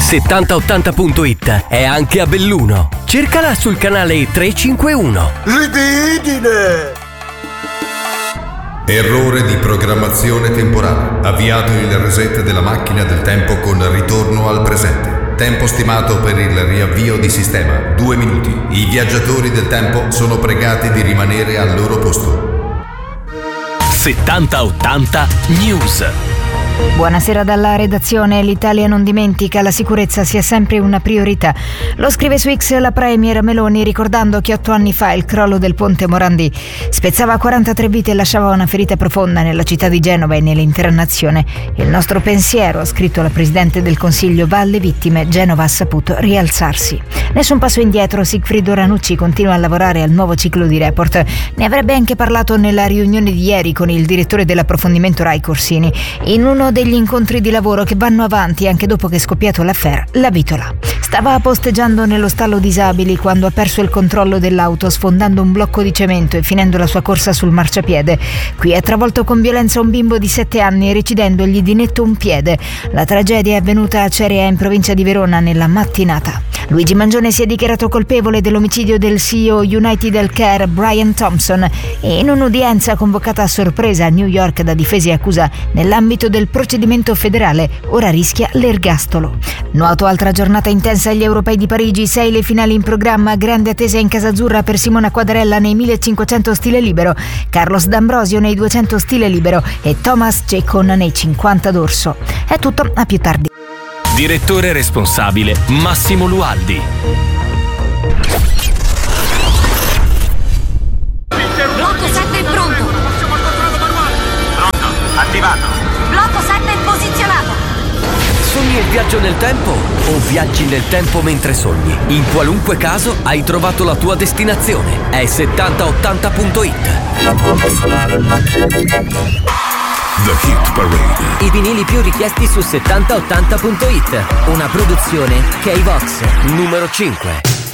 7080.it è anche a Belluno. Cercala sul canale 351. Rididine! Errore di programmazione temporale. Avviato il reset della macchina del tempo con ritorno al presente. Tempo stimato per il riavvio di sistema 2 minuti. I viaggiatori del tempo sono pregati di rimanere al loro posto. 7080 News. Buonasera dalla redazione. L'Italia non dimentica, la sicurezza sia sempre una priorità. Lo scrive su X la premier Meloni, ricordando che 8 anni fa il crollo del ponte Morandi spezzava 43 vite e lasciava una ferita profonda nella città di Genova e nell'intera nazione. Il nostro pensiero, ha scritto la Presidente del Consiglio, va alle vittime. Genova ha saputo rialzarsi. Nessun passo indietro, Sigfrido Ranucci continua a lavorare al nuovo ciclo di report. Ne avrebbe anche parlato nella riunione di ieri con il direttore dell'approfondimento Rai Corsini, in uno degli incontri di lavoro che vanno avanti anche dopo che è scoppiato l'affaire La Vitola. Stava posteggiando nello stallo disabili quando ha perso il controllo dell'auto, sfondando un blocco di cemento e finendo la sua corsa sul marciapiede. Qui ha travolto con violenza un bimbo di 7 anni, recidendogli di netto un piede. La tragedia è avvenuta a Cerea, in provincia di Verona, nella mattinata. Luigi Mangione si è dichiarato colpevole dell'omicidio del CEO United Healthcare Brian Thompson e in un'udienza convocata a sorpresa a New York da difesa e accusa nell'ambito del procedimento federale, ora rischia l'ergastolo. Nuoto, altra giornata intensa agli europei di Parigi, 6 le finali in programma, grande attesa in Casa Azzurra per Simona Quadarella nei 1500 stile libero, Carlos D'Ambrosio nei 200 stile libero e Thomas Ceccon nei 50 dorso. È tutto, a più tardi. Direttore responsabile Massimo Lualdi. Blocco 7 pronto. Pronto, attivato. Blocco 7 posizionato. Sogni il viaggio nel tempo o viaggi nel tempo mentre sogni? In qualunque caso hai trovato la tua destinazione. È 7080.it. The Hit Parade. I vinili più richiesti su 7080.it. Una produzione K-Vox. Numero 5.